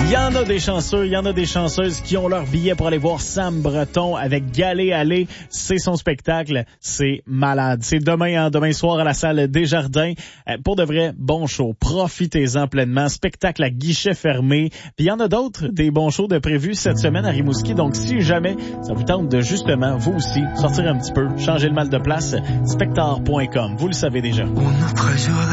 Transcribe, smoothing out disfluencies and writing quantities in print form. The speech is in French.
Il y en a des chanceux, il y en a des chanceuses qui ont leur billet pour aller voir Sam Breton avec Galet Aller. C'est son spectacle, c'est malade. C'est demain soir à la salle Desjardins. Pour de vrai, bon show. Profitez-en pleinement. Spectacle à guichet fermé. Puis il y en a d'autres, des bons shows de prévus cette semaine à Rimouski. Donc si jamais ça vous tente de justement, vous aussi, sortir un petit peu, changer le mal de place, spectar.com. Vous le savez déjà.